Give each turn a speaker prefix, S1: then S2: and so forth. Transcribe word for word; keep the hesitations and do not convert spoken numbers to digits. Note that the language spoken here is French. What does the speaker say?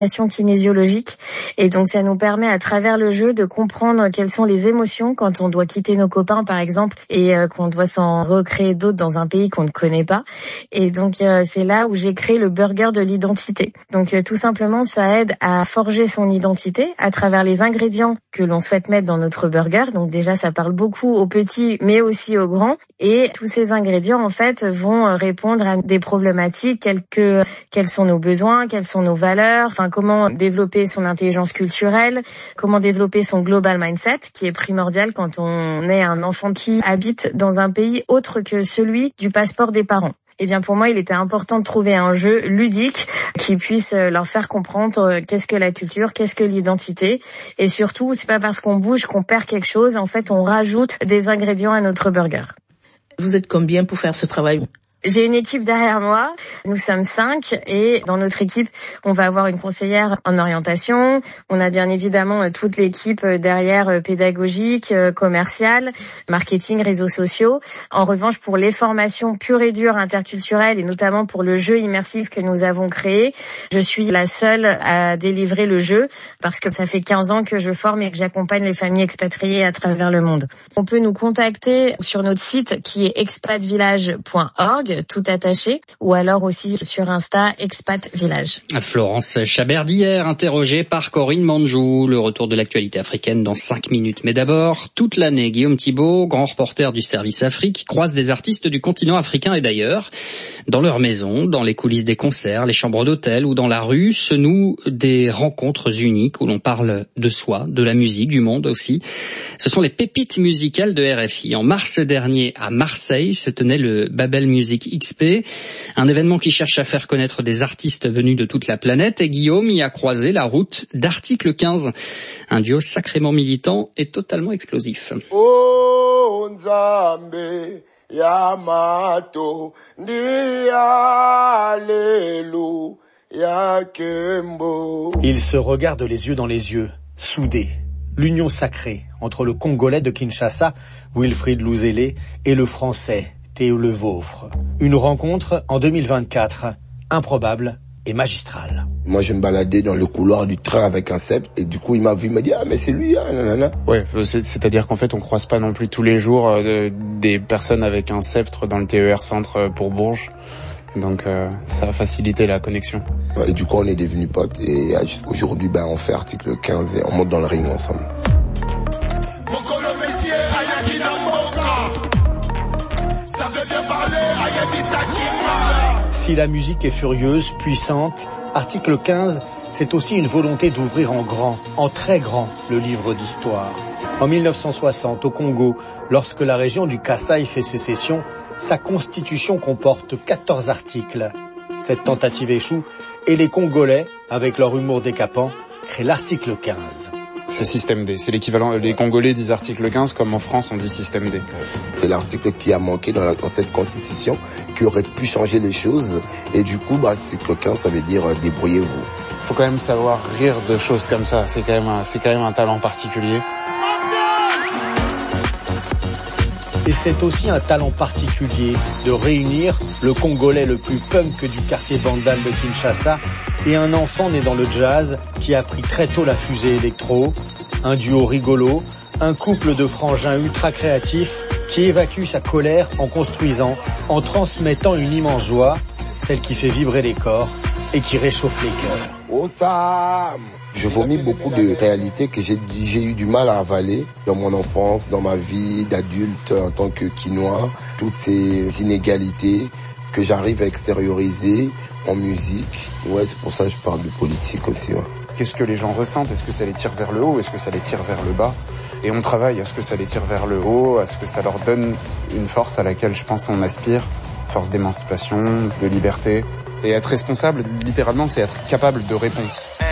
S1: kinésiologique, et donc ça nous permet à travers le jeu de comprendre quelles sont les émotions quand on doit quitter nos copains par exemple et euh, qu'on doit s'en recréer d'autres dans un pays qu'on ne connaît pas. Et donc euh, c'est là où j'ai créé le burger de l'identité. Donc euh, tout simplement ça aide à forger son identité à travers les ingrédients que l'on souhaite mettre dans notre burger. Donc déjà ça parle beaucoup aux petits mais aussi aux grands, et tous ces ingrédients en fait vont répondre à des problématiques telles que quels sont nos besoins, quelles sont nos valeurs, enfin comment développer son intelligence culturelle, comment développer son global mindset, qui est primordial quand on est un enfant qui habite dans un pays autre que celui du passeport des parents. Eh bien, pour moi, il était important de trouver un jeu ludique qui puisse leur faire comprendre qu'est-ce que la culture, qu'est-ce que l'identité. Et surtout, c'est pas parce qu'on bouge qu'on perd quelque chose. En fait, on rajoute des ingrédients à notre burger.
S2: Vous êtes combien pour faire ce travail ?
S1: J'ai une équipe derrière moi, nous sommes cinq, et dans notre équipe, on va avoir une conseillère en orientation, on a bien évidemment toute l'équipe derrière pédagogique, commerciale, marketing, réseaux sociaux. En revanche, pour les formations pures et dures interculturelles, et notamment pour le jeu immersif que nous avons créé, je suis la seule à délivrer le jeu, parce que ça fait quinze ans que je forme et que j'accompagne les familles expatriées à travers le monde. On peut nous contacter sur notre site qui est expat village point org, tout attaché, ou alors aussi sur Insta, Expat Village.
S3: Florence Chabert d'hier, interrogée par Corinne Manjou. Le retour de l'actualité africaine dans cinq minutes. Mais d'abord, toute l'année, Guillaume Thibault, grand reporter du service Afrique, croise des artistes du continent africain et d'ailleurs. Dans leur maison, dans les coulisses des concerts, les chambres d'hôtel ou dans la rue, se nouent des rencontres uniques où l'on parle de soi, de la musique, du monde aussi. Ce sont les pépites musicales de R F I. En mars dernier, à Marseille, se tenait le Babel Music X P, un événement qui cherche à faire connaître des artistes venus de toute la planète, et Guillaume y a croisé la route d'Article quinze, un duo sacrément militant et totalement explosif.
S4: Oh, Nzambe, Yamato, Di Alléluia, Kembo.
S5: Ils se regardent les yeux dans les yeux, soudés. L'union sacrée entre le Congolais de Kinshasa, Wilfried Louzélé, et le Français, Théo Le Vaufre. Une rencontre en deux mille vingt-quatre, improbable et magistrale.
S4: Moi, je me baladais dans le couloir du train avec un sceptre, et du coup, il m'a vu, il m'a dit, ah, mais c'est lui, hein, nanana.
S6: Ouais, c'est, c'est-à-dire qu'en fait, on croise pas non plus tous les jours euh, des personnes avec un sceptre dans le T E R Centre pour Bourges. Donc, euh, ça a facilité la connexion.
S4: Et du coup, on est devenus potes, et aujourd'hui, ben, on fait article quinze et on monte dans le ring ensemble.
S5: Si la musique est furieuse, puissante, Article quinze, c'est aussi une volonté d'ouvrir en grand, en très grand, le livre d'histoire. En mille neuf cent soixante, au Congo, lorsque la région du Kasaï fait sécession, sa constitution comporte quatorze articles. Cette tentative échoue et les Congolais, avec leur humour décapant, créent l'article quinze.
S6: C'est système D, c'est l'équivalent, les Congolais disent article quinze comme en France on dit système D.
S4: C'est l'article qui a manqué dans, la, dans cette constitution, qui aurait pu changer les choses, et du coup, bah, article quinze, ça veut dire euh, débrouillez-vous.
S6: Faut quand même savoir rire de choses comme ça, c'est quand même un, c'est quand même un talent particulier.
S5: Et c'est aussi un talent particulier de réunir le Congolais le plus punk du quartier vandal de Kinshasa et un enfant né dans le jazz qui a pris très tôt la fusée électro, un duo rigolo, un couple de frangins ultra créatifs qui évacue sa colère en construisant, en transmettant une immense joie, celle qui fait vibrer les corps et qui réchauffe les cœurs.
S4: Oh Sam! Je vomis beaucoup de réalités que j'ai, j'ai eu du mal à avaler dans mon enfance, dans ma vie d'adulte en tant que Quinois. Toutes ces inégalités que j'arrive à extérioriser en musique. Ouais, c'est pour ça que je parle de politique aussi. Ouais.
S6: Qu'est-ce que les gens ressentent? Est-ce que ça les tire vers le haut? Est-ce que ça les tire vers le bas? Et on travaille. Est-ce que ça les tire vers le haut? Est-ce que ça leur donne une force à laquelle je pense on aspire? Force d'émancipation, de liberté. Et être responsable, littéralement, c'est être capable de réponse.